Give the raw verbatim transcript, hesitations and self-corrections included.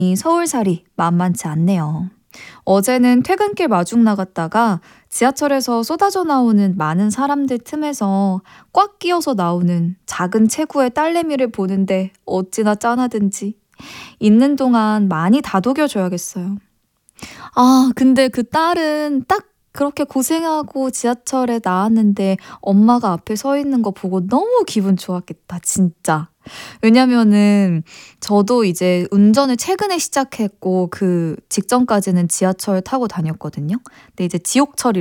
이 서울살이 만만치 않네요. 어제는 퇴근길 마중 나갔다가 지하철에서 쏟아져 나오는 많은 사람들 틈에서 꽉 끼어서 나오는 작은 체구의 딸내미를 보는데 어찌나 짠하든지 있는 동안 많이 다독여줘야겠어요. 아, 근데 그 딸은 딱 그렇게 고생하고 지하철에 나왔는데 엄마가 앞에 서 있는 거 보고 너무 기분 좋았겠다, 진짜. 왜냐면은 저도 이제 운전을 최근에 시작했고 그 직전까지는 지하철 타고 다녔거든요. 근데 이제 지옥철이